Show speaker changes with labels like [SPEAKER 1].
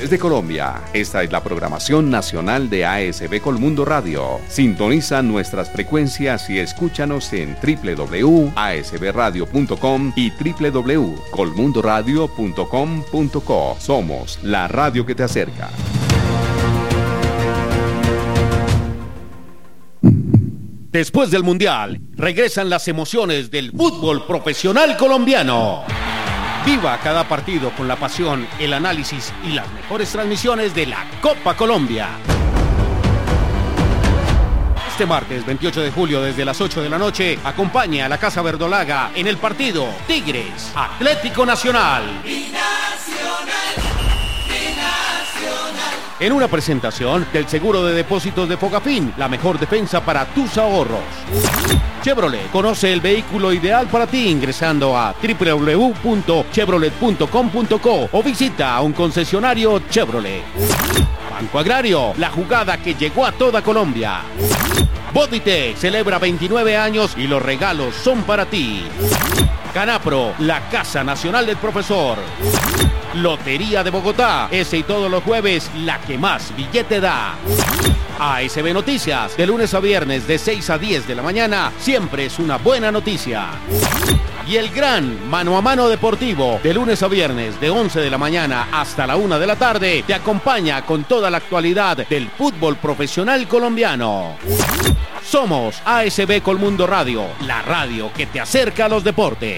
[SPEAKER 1] Desde Colombia, esta es la programación nacional de ASB Colmundo Radio. Sintoniza nuestras frecuencias y escúchanos en www.asbradio.com y www.colmundoradio.com.co. Somos la radio que te acerca.
[SPEAKER 2] Después del Mundial, regresan las emociones del fútbol profesional colombiano. Viva cada partido con la pasión, el análisis y las mejores transmisiones de la Copa Colombia. Este martes 28 de julio desde las 8 de la noche, acompaña a la Casa Verdolaga en el partido Tigres Atlético Nacional. En una presentación del seguro de depósitos de Fogafín, la mejor defensa para tus ahorros. Chevrolet, conoce el vehículo ideal para ti ingresando a www.chevrolet.com.co o visita a un concesionario Chevrolet. Banco Agrario, la jugada que llegó a toda Colombia. Bodytech celebra 29 años y los regalos son para ti. Canapro, la Casa Nacional del Profesor. Lotería de Bogotá, ese y todos los jueves, la que más billete da. ASB Noticias, de lunes a viernes de 6 a 10 de la mañana, siempre es una buena noticia. Y el gran Mano a Mano Deportivo, de lunes a viernes de 11 de la mañana hasta la 1 de la tarde, te acompaña con toda la actualidad del fútbol profesional colombiano. Somos ASB Colmundo Radio, la radio que te acerca a los deportes.